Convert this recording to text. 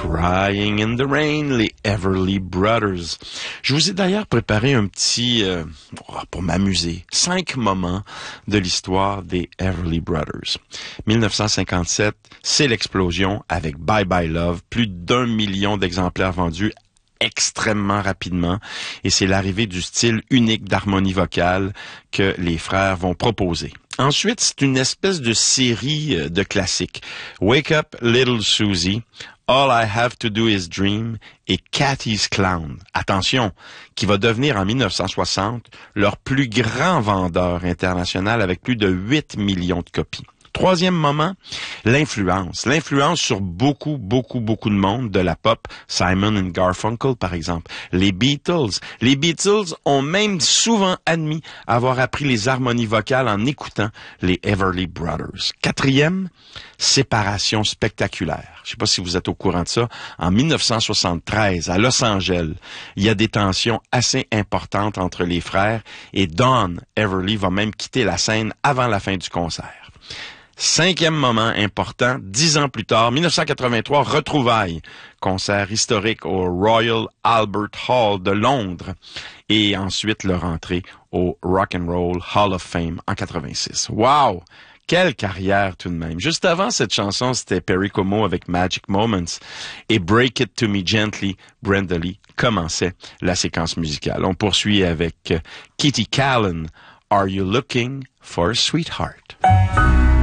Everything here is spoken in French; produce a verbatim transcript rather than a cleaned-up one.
Crying in the Rain, les Everly Brothers. Je vous ai d'ailleurs préparé un petit, euh, pour m'amuser, cinq moments de l'histoire des Everly Brothers. mille neuf cent cinquante-sept, c'est l'explosion avec Bye Bye Love, plus d'un million d'exemplaires vendus extrêmement rapidement, et c'est l'arrivée du style unique d'harmonie vocale que les frères vont proposer. Ensuite, c'est une espèce de série de classiques. Wake Up Little Susie, All I Have to Do Is Dream et Cathy's Clown. Attention, qui va devenir en mille neuf cent soixante leur plus grand vendeur international avec plus de huit millions de copies. Troisième moment, l'influence. L'influence sur beaucoup, beaucoup, beaucoup de monde, de la pop. Simon and Garfunkel, par exemple. Les Beatles. Les Beatles ont même souvent admis avoir appris les harmonies vocales en écoutant les Everly Brothers. Quatrième, séparation spectaculaire. Je ne sais pas si vous êtes au courant de ça. En mille neuf cent soixante-treize, à Los Angeles, il y a des tensions assez importantes entre les frères et Don Everly va même quitter la scène avant la fin du concert. Cinquième moment important, dix ans plus tard, mille neuf cent quatre-vingt-trois, retrouvailles, concert historique au Royal Albert Hall de Londres, et ensuite leur entrée au Rock and Roll Hall of Fame en quatre-vingt-six. Wow! Quelle carrière tout de même. Juste avant cette chanson, c'était Perry Como avec Magic Moments, et Break It To Me Gently, Brenda Lee commençait la séquence musicale. On poursuit avec Kitty Kallen, Are You Looking for a Sweetheart?